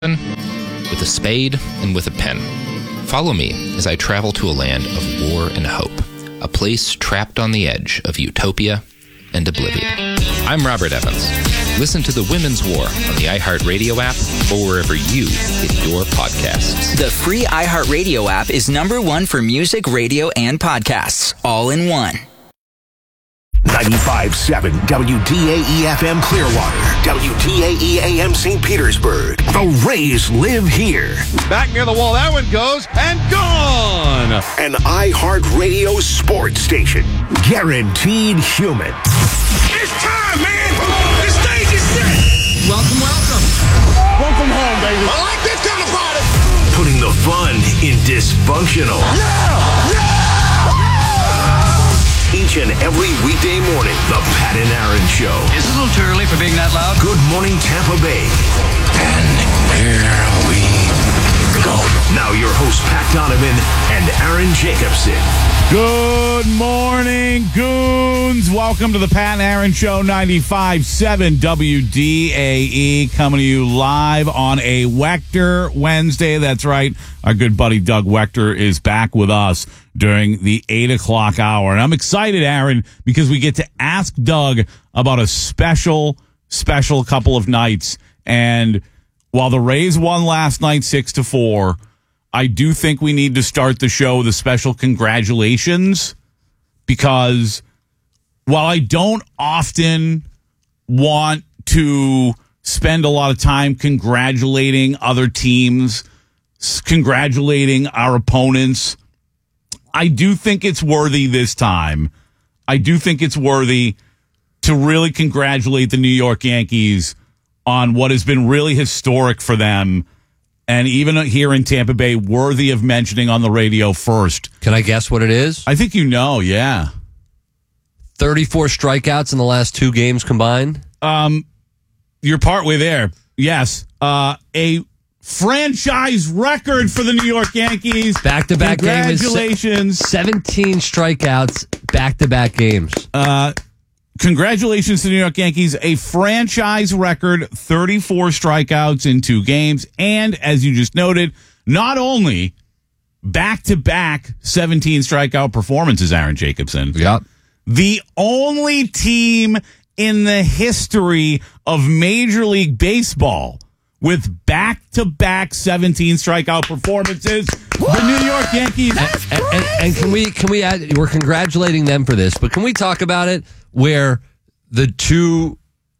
with a spade and with a pen. Follow me as I travel to a land of war and hope, a place trapped on the edge of utopia and oblivion. I'm Robert Evans. Listen to The Women's War on the iHeartRadio app or wherever you get your podcasts. The free iHeartRadio app is #1 for music, radio, and podcasts, all in one. 95.7 WDAE-FM Clearwater, WDAE-AM St. Petersburg. The Rays live here. Back near the wall, that one goes, and gone! An iHeartRadio sports station. Guaranteed human. It's time, man! The stage is set! Welcome. Welcome home, baby. I like this kind of party! Putting the fun in dysfunctional. Yeah! Each and every weekday morning, the Pat and Aaron Show. Is it a little too early for being that loud? Good morning, Tampa Bay. And here we go. Now your hosts, Pat Donovan and Aaron Jacobson. Good morning, goons. Welcome to the Pat and Aaron Show, 95.7 WDAE, coming to you live on a Wechter Wednesday. That's right. Our good buddy Doug Wechter is back with us during the 8 o'clock hour. And I'm excited, Aaron, because we get to ask Doug about a special couple of nights. And while the Rays won last night 6-4, I do think we need to start the show with a special congratulations, because while I don't often want to spend a lot of time congratulating other teams, congratulating our opponents, I do think it's worthy this time. I do think it's worthy to really congratulate the New York Yankees on what has been really historic for them. And even here in Tampa Bay, worthy of mentioning on the radio first. Can I guess what it is? I think you know, yeah. 34 strikeouts in the last 2 games combined? You're partway there. Yes. A franchise record for the New York Yankees. Back-to-back games. Congratulations. 17 strikeouts, back-to-back games. Congratulations to the New York Yankees. A franchise record, 34 strikeouts in 2 games. And as you just noted, not only back-to-back 17 strikeout performances, Aaron Jacobson. Yep. The only team in the history of Major League Baseball with back-to-back 17 strikeout performances, the New York Yankees. And can we add, we're congratulating them for this, but can we talk about it where the two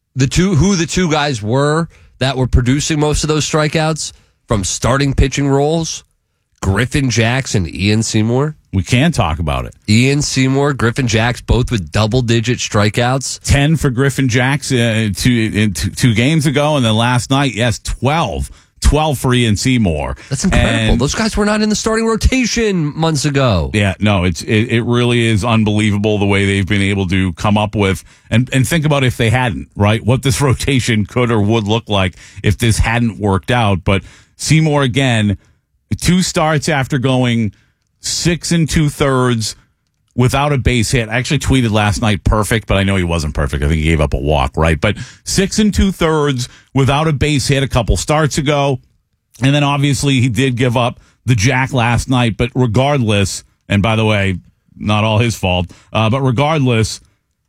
guys were that were producing most of those strikeouts from starting pitching roles? Griffin Jax and Ian Seymour. We can talk about it. Ian Seymour, Griffin Jax, both with double-digit strikeouts. 10 for Griffin Jax two games ago, and then last night, yes, 12. 12 for Ian Seymour. That's incredible. Those guys were not in the starting rotation months ago. Yeah, no, it really is unbelievable the way they've been able to come up with, and think about if they hadn't, right? What this rotation could or would look like if this hadn't worked out. But Seymour, again, 2 starts after going 6 2/3 without a base hit. I actually tweeted last night perfect, but I know he wasn't perfect. I think he gave up a walk, right? But 6 2/3 without a base hit a couple starts ago. And then obviously he did give up the jack last night. But regardless, and by the way, not all his fault, but regardless,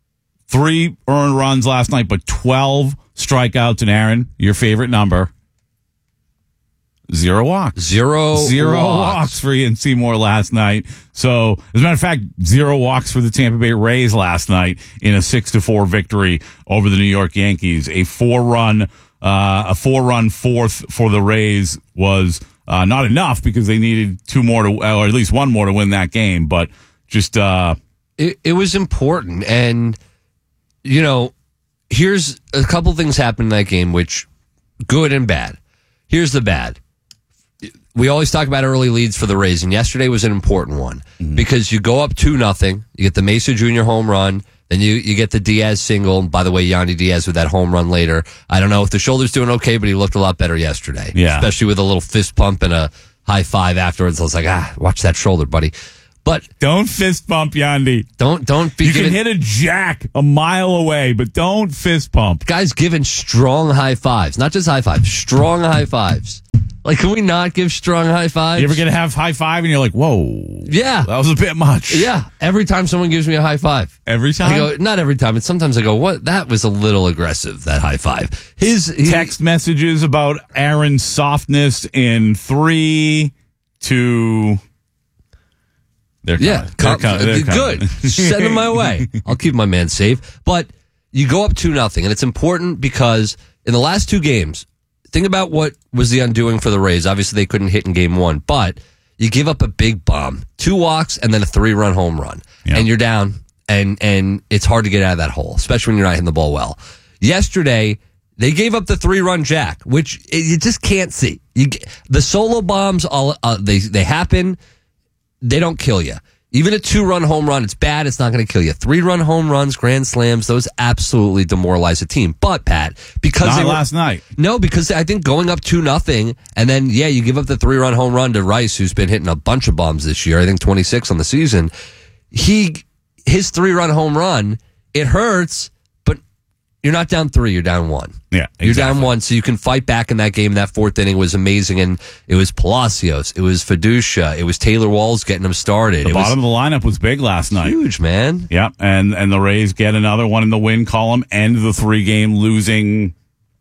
3 earned runs last night, but 12 strikeouts. And Aaron, your favorite number. 0 walks. Zero walks for Ian Seymour last night. So, as a matter of fact, 0 walks for the Tampa Bay Rays last night in a 6-4 victory over the New York Yankees. A 4-run fourth for the Rays was not enough because they needed 2 more or at least 1 more to win that game. But just it was important, and here's a couple things happened in that game, which good and bad. Here's the bad. We always talk about early leads for the Rays, and yesterday was an important one because you go up 2-0, you get the Mesa Jr. home run, then you get the Diaz single. And by the way, Yandy Diaz with that home run later. I don't know if the shoulder's doing okay, but he looked a lot better yesterday. Yeah. Especially with a little fist pump and a high five afterwards. I was like, watch that shoulder, buddy. But don't fist bump, Yandy. Don't be You giving, can hit a jack a mile away, but don't fist pump. guys giving strong high fives, not just high fives, strong high fives. Like, can we not give strong high fives? You ever get a half high five and you're like, whoa. Yeah. That was a bit much. Yeah. Every time someone gives me a high five. Every time? I go, not every time, but sometimes I go, what? That was a little aggressive, that high five. Text messages about Aaron's softness in 3, 2... They're coming. Good. Send them my way. I'll keep my man safe. But you go up 2-0, and it's important because in the last 2 games, think about what was the undoing for the Rays. Obviously, they couldn't hit in game 1, but you give up a big bomb, 2 walks, and then a 3-run home run, and you're down, and it's hard to get out of that hole, especially when you're not hitting the ball well. Yesterday, they gave up the 3-run jack, which you just can't see. The solo bombs, they happen. They don't kill you. Even a 2-run home run, it's bad. It's not going to kill you. 3-run home runs, grand slams, those absolutely demoralize a team. But, Pat, because not last night. No, because I think going up 2-0, and then, you give up the 3-run home run to Rice, who's been hitting a bunch of bombs this year. I think 26 on the season. His 3-run home run, it hurts, but you're not down 3, you're down 1. Yeah, exactly. You're down 1, so you can fight back in that game. That 4th inning was amazing, and it was Palacios, it was Fiducia, it was Taylor Walls getting them started. The bottom of the lineup was big last night. Huge, man. Yeah, and the Rays get another one in the win column, end the 3-game losing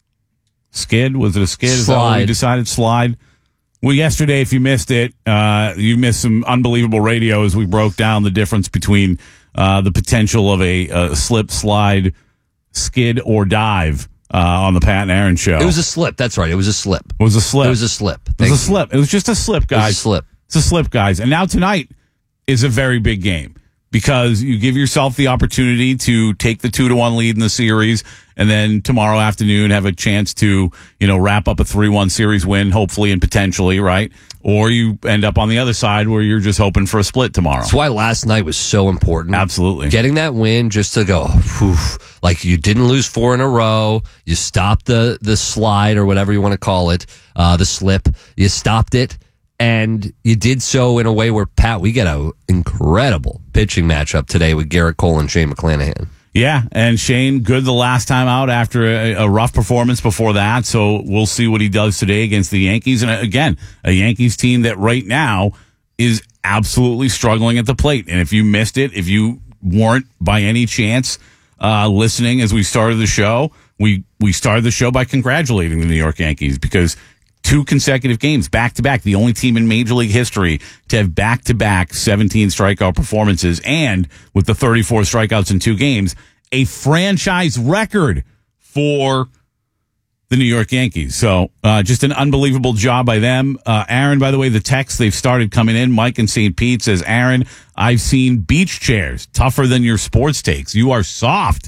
skid. Was it a skid? Is that what we decided? Slide. Well, yesterday, if you missed it, you missed some unbelievable radio as we broke down the difference between the potential of a slip, slide, skid, or dive on the Pat and Aaron show. It was a slip. That's right. It was a slip. It was a slip. It was a slip. It was a slip. It was just a slip, guys. It was a slip. It's a slip, guys. And now tonight is a very big game because you give yourself the opportunity to take the 2-1 lead in the series, and then tomorrow afternoon have a chance to, wrap up a 3-1 series win, hopefully and potentially, right? Or you end up on the other side where you're just hoping for a split tomorrow. That's why last night was so important. Absolutely. Getting that win just to go, like you didn't lose 4 in a row. You stopped the slide or whatever you want to call it, the slip. You stopped it, and you did so in a way where, Pat, we get an incredible pitching matchup today with Garrett Cole and Shane McClanahan. Yeah, and Shane, good the last time out after a rough performance before that. So we'll see what he does today against the Yankees. And again, a Yankees team that right now is absolutely struggling at the plate. And if you missed it, if you weren't by any chance listening as we started the show, we started the show by congratulating the New York Yankees because 2 consecutive games, back-to-back, the only team in Major League history to have back-to-back 17 strikeout performances, and with the 34 strikeouts in 2 games, a franchise record for the New York Yankees. So just an unbelievable job by them. Aaron, by the way, the texts, they've started coming in. Mike in St. Pete says, Aaron, I've seen beach chairs tougher than your sports takes. You are soft.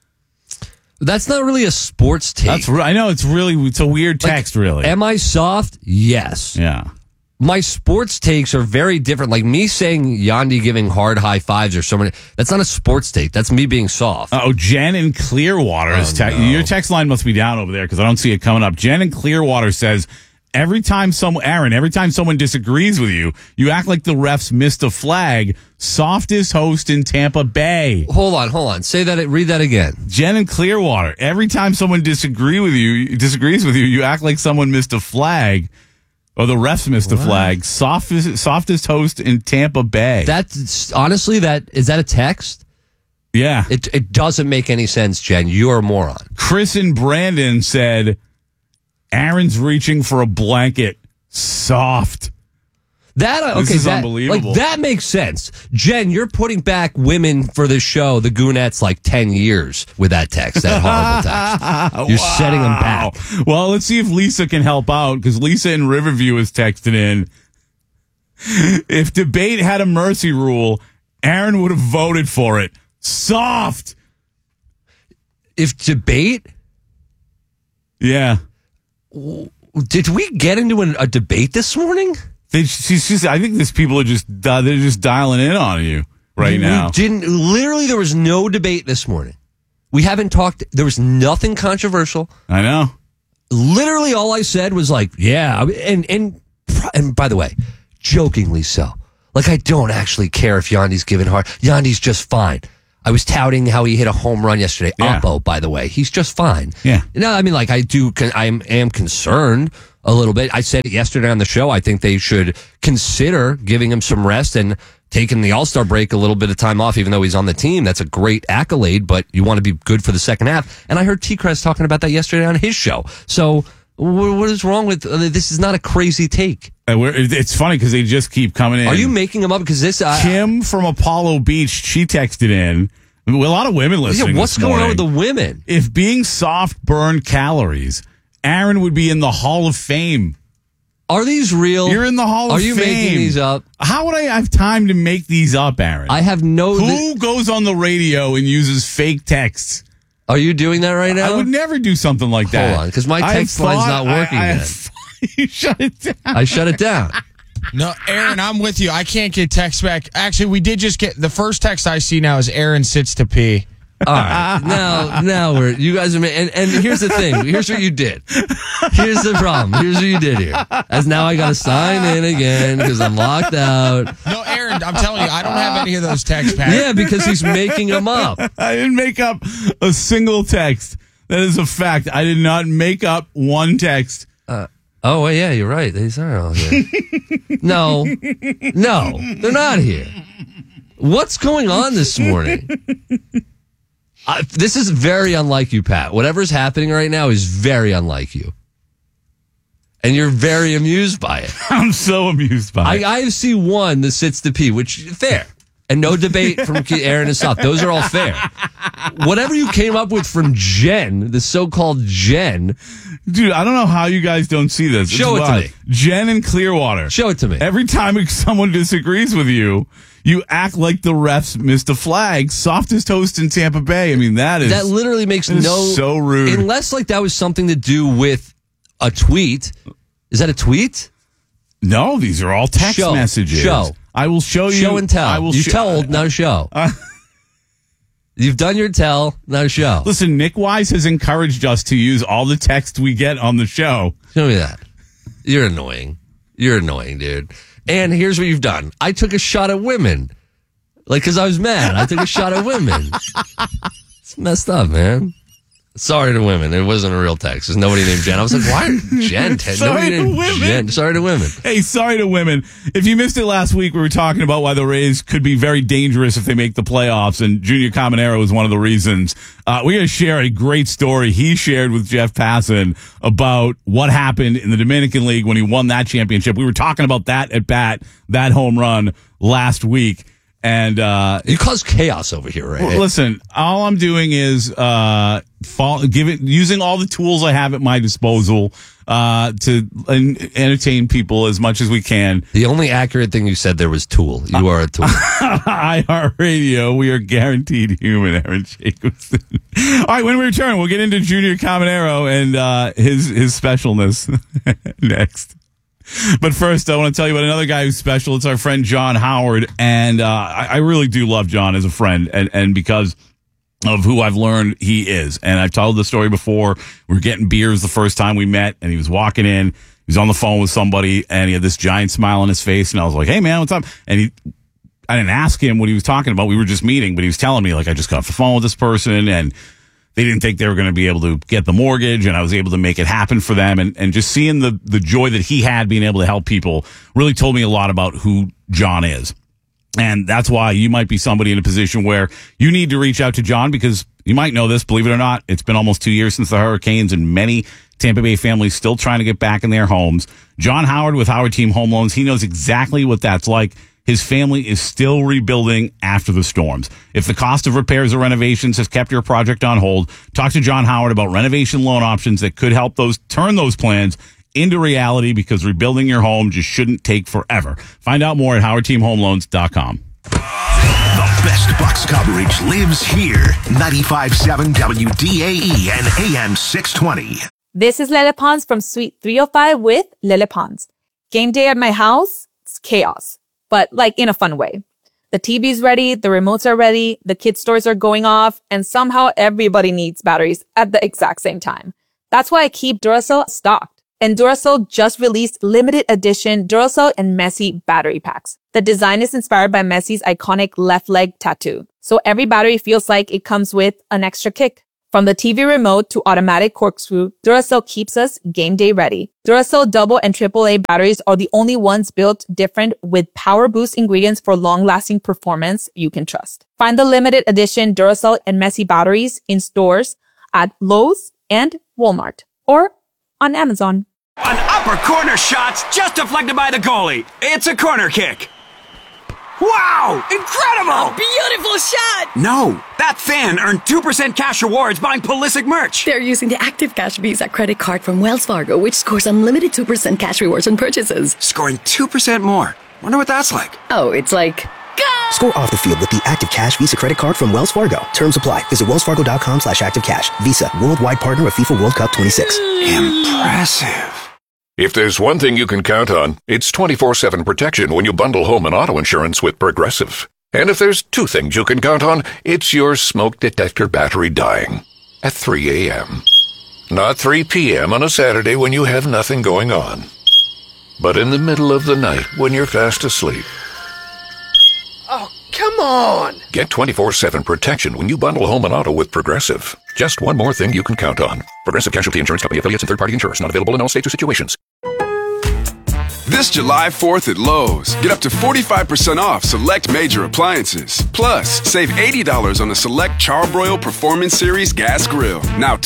That's not really a sports take. That's I know it's a weird text, really. Am I soft? Yes. Yeah. My sports takes are very different. Like me saying Yandy giving hard high fives or someone, that's not a sports take. That's me being soft. Jen in Clearwater is your text line must be down over there because I don't see it coming up. Jen in Clearwater says, every time someone disagrees with you, you act like the refs missed a flag. Softest host in Tampa Bay. Hold on. Read that again. Jen in Clearwater. Every time someone disagrees with you, you act like someone missed a flag. Or the refs missed a flag. Softest host in Tampa Bay. That's honestly, is that a text? Yeah. It doesn't make any sense, Jen. You're a moron. Chris and Brandon said, Aaron's reaching for a blanket. Soft. This is unbelievable. Like, that makes sense. Jen, you're putting back women for the show, the Goonettes, like 10 years with that text, that horrible text. You're setting them back. Well, let's see if Lisa can help out, because Lisa in Riverview is texting in. If debate had a mercy rule, Aaron would have voted for it. Soft. If debate? Yeah. Did we get into a debate this morning? I think these people are they're just dialing in on you right now. Literally, there was no debate this morning. We haven't talked. There was nothing controversial. I know. Literally, all I said was like, yeah. And by the way, jokingly so. Like, I don't actually care if Yandy's giving hard. Yandy's just fine. I was touting how he hit a home run yesterday. Yeah. Oppo, by the way, he's just fine. Yeah. No, I mean, like, I am concerned a little bit. I said it yesterday on the show. I think they should consider giving him some rest and taking the All-Star break a little bit of time off, even though he's on the team. That's a great accolade, but you want to be good for the second half. And I heard T-Crest talking about that yesterday on his show. So what is wrong with this? Is not a crazy take. It's funny because they just keep coming in. Are you making them up? Because this Kim from Apollo Beach, she texted in. A lot of women listening. Yeah, what's this going on morning. with the women? If being soft burned calories, Aaron would be in the Hall of Fame. Are these real? You're in the Hall of Fame. Are you making these up? How would I have time to make these up, Aaron? I have no. Who goes on the radio and uses fake texts? Are you doing that right now? I would never do something like that. Hold on, because my text line's not working yet. You shut it down. I shut it down. No, Aaron, I'm with you. I can't get text back. Actually, we did just get the first text I see now is Aaron sits to pee. All right, now we're you guys are and here's the thing. Here's what you did. Here's the problem. Here's what you did here. As now I got to sign in again because I'm locked out. No, Aaron, I'm telling you, I don't have any of those texts back. Yeah, because he's making them up. I didn't make up a single text. That is a fact. I did not make up one text. Oh, well, yeah, you're right. These are all here. No, they're not here. What's going on this morning? This is very unlike you, Pat. Whatever's happening right now is very unlike you. And you're very amused by it. I'm so amused by it. I see one that sits to pee, which fair. And no debate from Aaron and South. Those are all fair. Whatever you came up with from Jen, the so-called Jen. Dude, I don't know how you guys don't see this. Show it to me. Jen in Clearwater. Show it to me. Every time someone disagrees with you, you act like the refs missed a flag. Softest toast in Tampa Bay. I mean, that literally makes so rude. Unless like that was something to do with a tweet. Is that a tweet? No, these are all text messages. Show. I will show you. Show and tell. I will you told, now show. You've done your tell, now show. Listen, Nick Wise has encouraged us to use all the text we get on the show. Show me that. You're annoying. You're annoying, dude. And here's what you've done. I took a shot at women. Like, because I was mad. I took a shot at women. It's messed up, man. Sorry to women. It wasn't a real text. There's nobody named Jen. I was like, why Jen? Sorry to women. Jen. Sorry to women. Hey, sorry to women. If you missed it last week, we were talking about why the Rays could be very dangerous if they make the playoffs, and Junior Caminero is one of the reasons. We're going to share a great story he shared with Jeff Passan about what happened in the Dominican League when he won that championship. We were talking about that at bat, that home run last week. And you cause chaos over here, right? Well, listen, all I'm doing is using all the tools I have at my disposal to entertain people as much as we can. The only accurate thing you said there was tool. You are a tool. iHeartRadio, we are guaranteed human, Aaron Jacobson. All right, when we return, we'll get into Junior Caminero and his specialness next. But first, I want to tell you about another guy who's special. It's our friend John Howard, and I really do love John as a friend, and because of who I've learned he is. And I've told the story before. We were getting beers the first time we met, and he was walking in. He was on the phone with somebody, and he had this giant smile on his face, and I was like, "Hey, man, what's up?" And I didn't ask him what he was talking about. We were just meeting, but he was telling me, like, I just got off the phone with this person, and they didn't think they were going to be able to get the mortgage, and I was able to make it happen for them. And just seeing the joy that he had being able to help people really told me a lot about who John is. And that's why you might be somebody in a position where you need to reach out to John, because you might know this, believe it or not, it's been almost 2 years since the hurricanes, and many Tampa Bay families still trying to get back in their homes. John Howard with Howard Team Home Loans, he knows exactly what that's like. His family is still rebuilding after the storms. If the cost of repairs or renovations has kept your project on hold, talk to John Howard about renovation loan options that could help turn those plans into reality, because rebuilding your home just shouldn't take forever. Find out more at howardteamhomeloans.com. The best Bucks coverage lives here. 95.7 WDAE and AM 620. This is Lele Pons from Suite 305 with Lele Pons. Game day at my house, it's chaos, but like in a fun way. The TV's ready, the remotes are ready, the kids' stores are going off, and somehow everybody needs batteries at the exact same time. That's why I keep Duracell stocked. And Duracell just released limited edition Duracell and Messi battery packs. The design is inspired by Messi's iconic left leg tattoo. So every battery feels like it comes with an extra kick. From the TV remote to automatic corkscrew, Duracell keeps us game day ready. Duracell double and AAA batteries are the only ones built different with power boost ingredients for long-lasting performance you can trust. Find the limited edition Duracell and Messi batteries in stores at Lowe's and Walmart or on Amazon. An upper corner shot's just deflected by the goalie. It's a corner kick. Wow! Incredible! Beautiful shot! No, that fan earned 2% cash rewards buying Pulisic merch. They're using the Active Cash Visa credit card from Wells Fargo, which scores unlimited 2% cash rewards on purchases. Scoring 2% more. Wonder what that's like. Oh, it's like... Go! Score off the field with the Active Cash Visa credit card from Wells Fargo. Terms apply. Visit wellsfargo.com/activecash. Visa, worldwide partner of FIFA World Cup 26. Impressive. If there's one thing you can count on, it's 24/7 protection when you bundle home and auto insurance with Progressive. And if there's two things you can count on, it's your smoke detector battery dying at 3 a.m. Not 3 p.m. on a Saturday when you have nothing going on, but in the middle of the night when you're fast asleep. Oh, come on! Get 24/7 protection when you bundle home and auto with Progressive. Just one more thing you can count on. Progressive Casualty Insurance Company affiliates and third-party insurers. Not available in all states or situations. This July 4th at Lowe's, get up to 45% off select major appliances. Plus, save $80 on the select Charbroil Performance Series gas grill. Now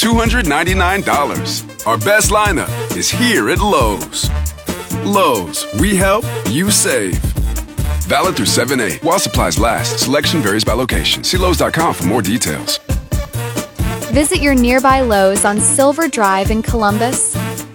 $299. Our best lineup is here at Lowe's. Lowe's, we help, you save. Valid through 7/8. While supplies last. Selection varies by location. See Lowe's.com for more details. Visit your nearby Lowe's on Silver Drive in Columbus.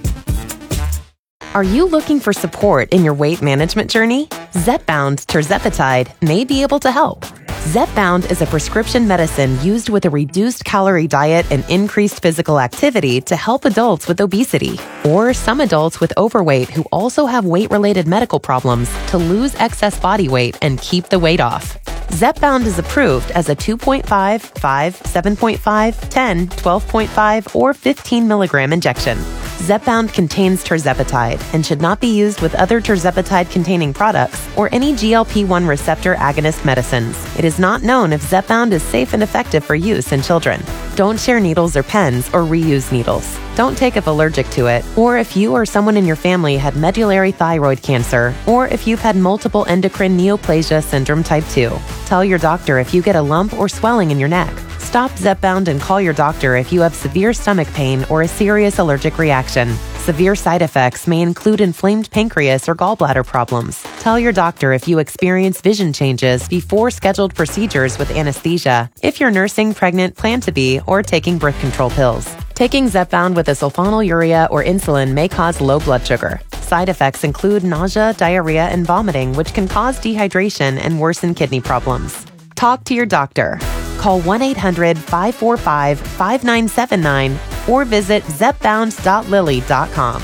Are you looking for support in your weight management journey? Zepbound tirzepatide may be able to help. Zepbound is a prescription medicine used with a reduced calorie diet and increased physical activity to help adults with obesity or some adults with overweight who also have weight-related medical problems to lose excess body weight and keep the weight off. Zepbound is approved as a 2.5, 5, 7.5, 10, 12.5, or 15 milligram injection. Zepbound contains tirzepatide and should not be used with other tirzepatide-containing products or any GLP-1 receptor agonist medicines. It is not known if Zepbound is safe and effective for use in children. Don't share needles or pens or reuse needles. Don't take if allergic to it, or if you or someone in your family had medullary thyroid cancer, or if you've had multiple endocrine neoplasia syndrome type 2. Tell your doctor if you get a lump or swelling in your neck. Stop Zepbound and call your doctor if you have severe stomach pain or a serious allergic reaction. Severe side effects may include inflamed pancreas or gallbladder problems. Tell your doctor if you experience vision changes before scheduled procedures with anesthesia, if you're nursing, pregnant, plan to be, or taking birth control pills. Taking Zepbound with a sulfonylurea or insulin may cause low blood sugar. Side effects include nausea, diarrhea, and vomiting, which can cause dehydration and worsen kidney problems. Talk to your doctor. Call 1-800-545-5979 or visit zepbound.lilly.com.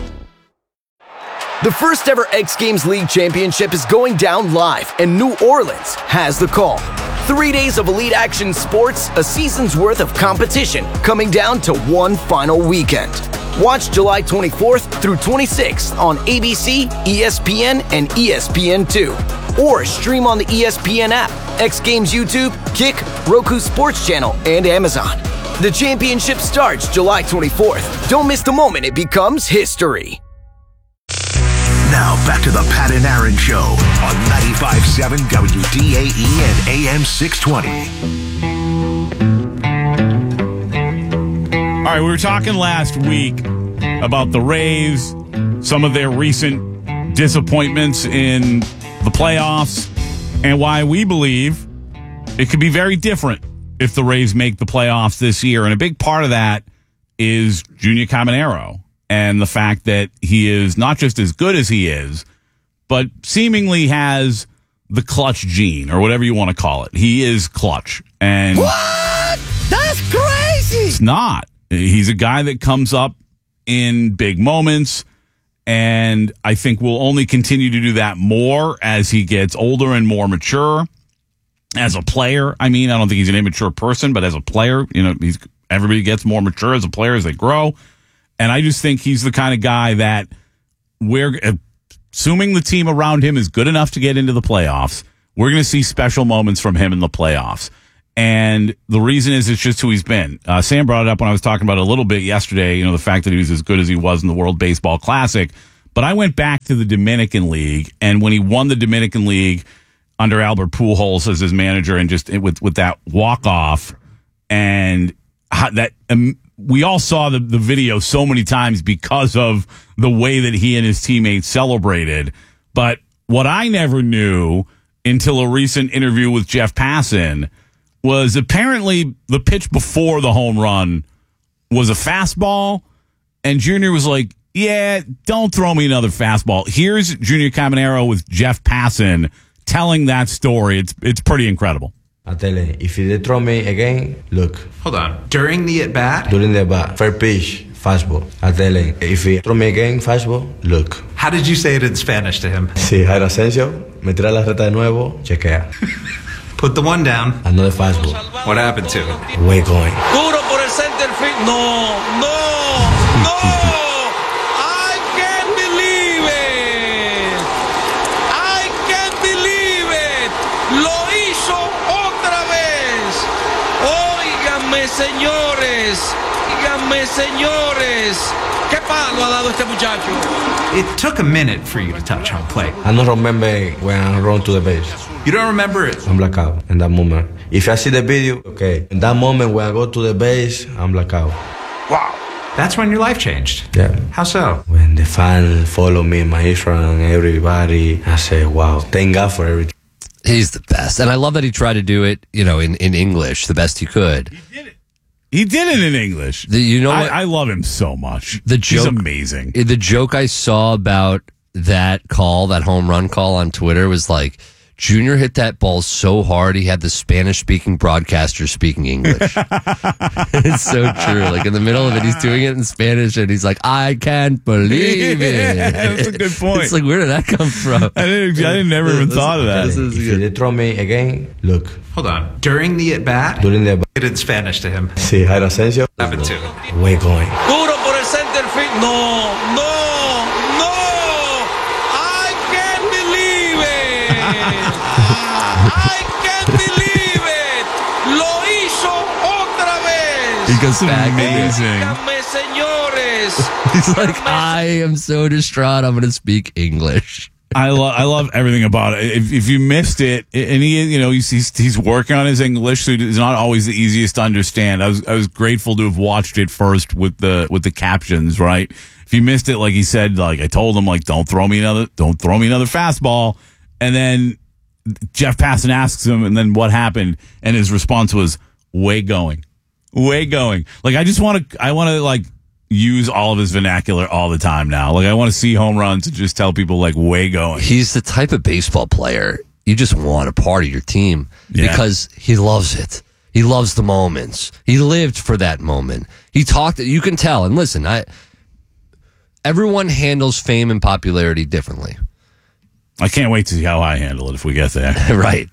The first ever X Games League Championship is going down live, and New Orleans has the call. 3 days of elite action sports, a season's worth of competition, coming down to one final weekend. Watch July 24th through 26th on ABC, ESPN, and ESPN2. Or stream on the ESPN app, X Games YouTube, Kick, Roku Sports Channel, and Amazon. The championship starts July 24th. Don't miss the moment it becomes history. Now back to the Pat and Aaron Show on 95.7 WDAE and AM 620. All right, we were talking last week about the Rays, some of their recent disappointments in the playoffs, and why we believe it could be very different if the Rays make the playoffs this year. And a big part of that is Junior Caminero and the fact that he is not just as good as he is, but seemingly has the clutch gene, or whatever you want to call it. He is clutch. And what? That's crazy! It's not. He's a guy that comes up in big moments, and I think we'll only continue to do that more as he gets older and more mature. As a player, I mean, I don't think he's an immature person, but as a player, you know, everybody gets more mature as a player as they grow. And I just think he's the kind of guy that we're assuming the team around him is good enough to get into the playoffs. We're going to see special moments from him in the playoffs. And the reason is it's just who he's been. Sam brought it up when I was talking about it a little bit yesterday, the fact that he was as good as he was in the World Baseball Classic. But I went back to the Dominican League, and when he won the Dominican League under Albert Pujols as his manager, and just with that walk-off, and that we all saw the video so many times because of the way that he and his teammates celebrated. But what I never knew until a recent interview with Jeff Passan was apparently the pitch before the home run was a fastball, and Junior was like, yeah, don't throw me another fastball. Here's Junior Caminero with Jeff Passan telling that story. It's pretty incredible. I tell you, if they throw me again, look. Hold on. During the at-bat? During the at-bat. First pitch, fastball. I tell you, if he throw me again, fastball, look. How did you say it in Spanish to him? Si Jairo Asensio me tira la recta de nuevo, chequea. Put the one down. Another fastball. What happened to it? Way going. Duro por el center field. No. I can't believe it. I can't believe it. Lo hizo otra vez. Óiganme, señores. ¿Qué palo ha dado este muchacho? It took a minute for you to touch home plate. I don't remember when I run to the base. You don't remember it? I'm blackout in that moment. If I see the video, okay. In that moment when I go to the base, I'm blackout. Wow. That's when your life changed. Yeah. How so? When the fans follow me in my Instagram, everybody, I say, wow, thank God for everything. He's the best. And I love that he tried to do it, in English the best he could. He did it in English. What? I love him so much. He's amazing. The joke I saw about that home run call on Twitter was like, Junior hit that ball so hard he had the Spanish-speaking broadcaster speaking English. It's so true. Like in the middle of it, he's doing it in Spanish, and he's like, "I can't believe it." That's a good point. It's like, where did that come from? I never even thought of that. If they throw me again, look. Hold on. During the at-bat? During the at-bat. It in Spanish to him. Si Jairo Asensio. What happened to it? Way going. Duro por el center field. No. I can't believe it. I can't believe it. Lo hizo otra vez. He goes back. Amazing. Óiganme, señores. He's like, I am so distraught. I'm going to speak English. I love everything about it. If you missed it, and he's working on his English, so it's not always the easiest to understand. I was grateful to have watched it first with the captions, right? If you missed it, like he said, like I told him, like don't throw me another fastball, and then Jeff Passan asks him, and then what happened, and his response was way going. Like I want to like use all of his vernacular all the time now. Like I want to see home runs and just tell people like way going. He's the type of baseball player you just want a part of your team because he loves it. He loves the moments. He lived for that moment. He talked. You can tell. And listen, everyone handles fame and popularity differently. I can't wait to see how I handle it if we get there. Right.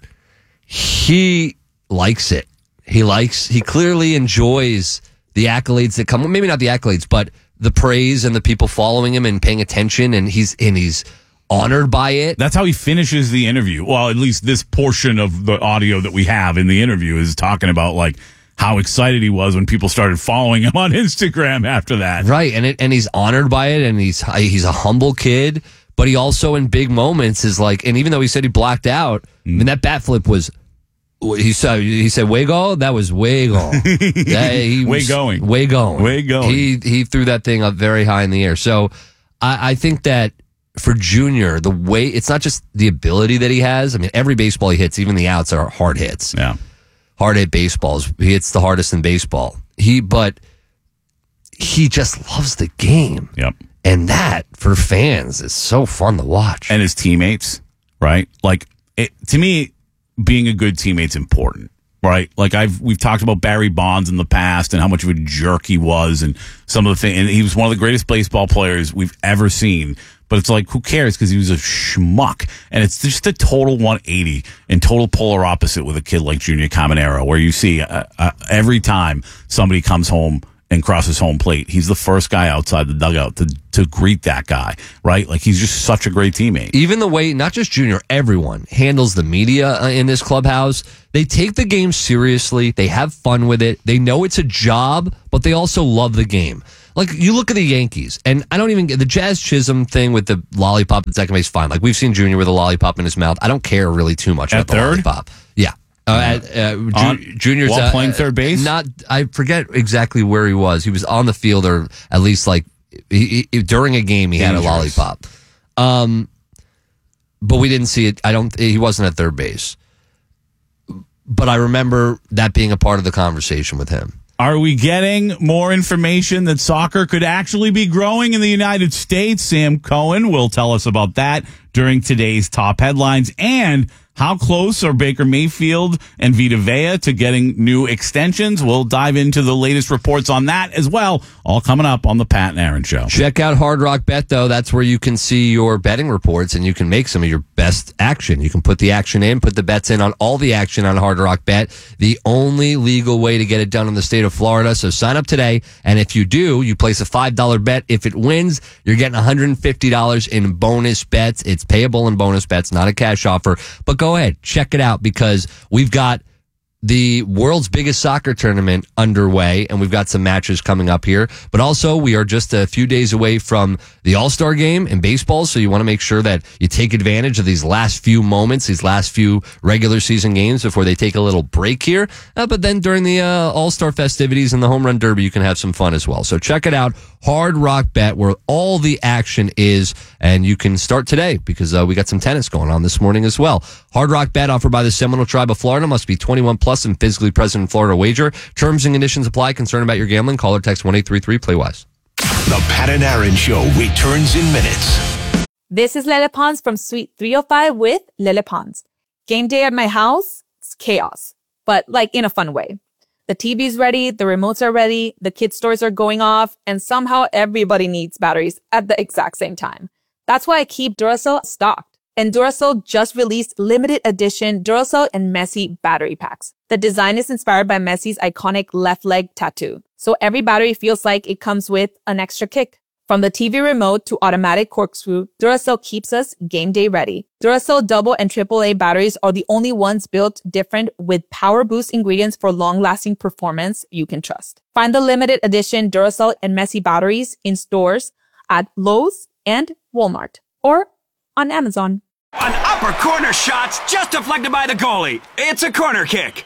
He likes it. He clearly enjoys the accolades that come, maybe not the accolades, but the praise and the people following him and paying attention, and he's honored by it. That's how he finishes the interview. Well, at least this portion of the audio that we have in the interview is talking about like how excited he was when people started following him on Instagram after that. Right, and he's honored by it, and he's a humble kid, but he also in big moments is like, and even though he said he blacked out, I mean, that bat flip was. He said way go. That was way gone. Way going. He threw that thing up very high in the air. So I think that for Junior, the way it's not just the ability that he has. I mean, every baseball he hits, even the outs, are hard hits. Yeah, hard hit baseballs. He hits the hardest in baseball. But he just loves the game. Yep. And that for fans is so fun to watch. And his teammates, right? Like to me, being a good teammate's important, right? Like we've talked about Barry Bonds in the past and how much of a jerk he was, and some of the things. And he was one of the greatest baseball players we've ever seen. But it's like, who cares? Because he was a schmuck, and it's just a total 180 and total polar opposite with a kid like Junior Caminero, where you see every time somebody comes home and crosses home plate, he's the first guy outside the dugout to greet that guy, right? Like, he's just such a great teammate. Even the way, not just Junior, everyone handles the media in this clubhouse. They take the game seriously. They have fun with it. They know it's a job, but they also love the game. Like, you look at the Yankees, and I don't even get the Jazz Chisholm thing with the lollipop at second base, fine. Like, we've seen Junior with a lollipop in his mouth. I don't care really too much about the lollipop. Yeah. Junior's while playing third base? I forget exactly where he was. He was on the field, or at least like during a game he had a lollipop. But we didn't see it. He wasn't at third base. But I remember that being a part of the conversation with him. Are we getting more information that soccer could actually be growing in the United States? Sam Cohen will tell us about that during today's top headlines. And how close are Baker Mayfield and Vita Vea to getting new extensions? We'll dive into the latest reports on that as well. All coming up on the Pat and Aaron Show. Check out Hard Rock Bet, though. That's where you can see your betting reports and you can make some of your best action. You can put the action in, put the bets in on all the action on Hard Rock Bet. The only legal way to get it done in the state of Florida. So sign up today. And if you do, you place a $5 bet. If it wins, you're getting $150 in bonus bets. It's payable in bonus bets, not a cash offer. But go ahead, check it out, because we've got the world's biggest soccer tournament underway, and we've got some matches coming up here. But also, we are just a few days away from the All-Star game in baseball, so you want to make sure that you take advantage of these last few moments, these last few regular season games before they take a little break here. But then during the All-Star festivities and the Home Run Derby, you can have some fun as well. So check it out, Hard Rock Bet, where all the action is, and you can start today because we got some tennis going on this morning as well. Hard Rock Bet offered by the Seminole Tribe of Florida. Must be 21 plus and physically present in Florida. Wager. Terms and conditions apply. Concerned about your gambling? Call or text 1-833-PLAY-WISE. The Pat and Aaron Show returns in minutes. This is Lele Pons from Suite 305 with Lele Pons. Game day at my house, it's chaos, but like in a fun way. The TV's ready, the remotes are ready, the kids' toys are going off, and somehow everybody needs batteries at the exact same time. That's why I keep Duracell stocked. And Duracell just released limited edition Duracell and Messi battery packs. The design is inspired by Messi's iconic left leg tattoo. So every battery feels like it comes with an extra kick. From the TV remote to automatic corkscrew, Duracell keeps us game day ready. Duracell double and AAA batteries are the only ones built different with power boost ingredients for long-lasting performance you can trust. Find the limited edition Duracell and Messi batteries in stores at Lowe's and Walmart or on Amazon. An upper corner shot's just deflected by the goalie. It's a corner kick.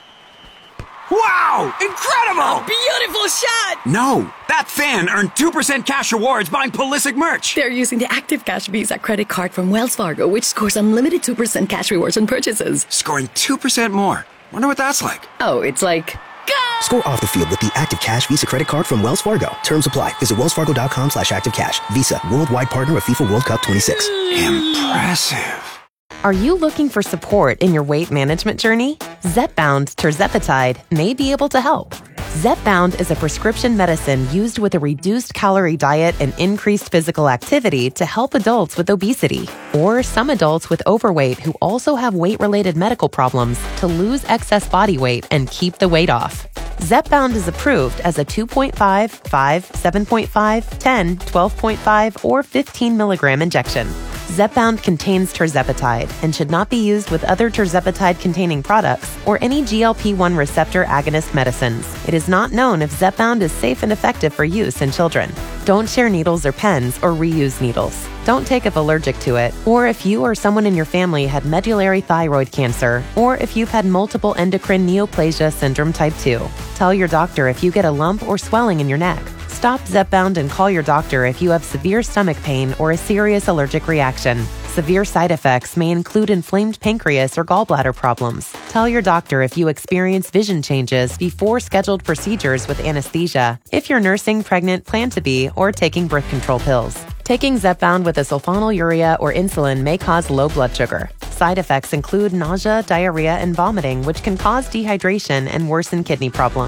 Wow! Incredible! Beautiful shot! No, that fan earned 2% cash rewards buying Pulisic merch. They're using the Active Cash Visa credit card from Wells Fargo, which scores unlimited 2% cash rewards on purchases. Scoring 2% more. Wonder what that's like. Oh, it's like... Score off the field with the Active Cash Visa credit card from Wells Fargo. Terms apply. Visit wellsfargo.com/activecash. Visa, worldwide partner of FIFA World Cup 26. Impressive. Are you looking for support in your weight management journey? Zepbound tirzepatide may be able to help. Zepbound is a prescription medicine used with a reduced calorie diet and increased physical activity to help adults with obesity or some adults with overweight who also have weight-related medical problems to lose excess body weight and keep the weight off. Zepbound is approved as a 2.5, 5, 7.5, 10, 12.5, or 15 milligram injection. Zepbound contains tirzepatide and should not be used with other tirzepatide-containing products or any GLP-1 receptor agonist medicines. It is not known if Zepbound is safe and effective for use in children. Don't share needles or pens or reuse needles. Don't take if allergic to it, or if you or someone in your family had medullary thyroid cancer, or if you've had multiple endocrine neoplasia syndrome type 2. Tell your doctor if you get a lump or swelling in your neck. Stop Zepbound and call your doctor if you have severe stomach pain or a serious allergic reaction. Severe side effects may include inflamed pancreas or gallbladder problems. Tell your doctor if you experience vision changes before scheduled procedures with anesthesia, if you're nursing, pregnant, plan to be, or taking birth control pills. Taking Zepbound with a sulfonylurea or insulin may cause low blood sugar. Side effects include nausea, diarrhea, and vomiting, which can cause dehydration and worsen kidney problems.